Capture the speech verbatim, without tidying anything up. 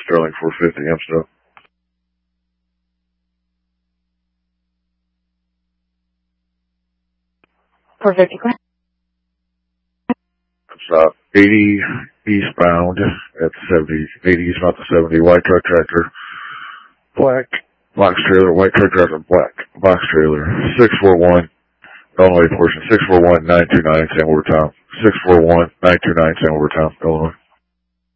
Sterling four fifty, Amsterdam. four fifty, go ahead. It's uh, eighty eastbound at seventy, eighty eastbound to seventy, white truck tractor, black, box trailer, white truck tractor, black, box trailer, six four one, Illinois portion, six four one nine two nine, San Wilbur Town, six four one nine two nine, San Wilbur Town, Illinois.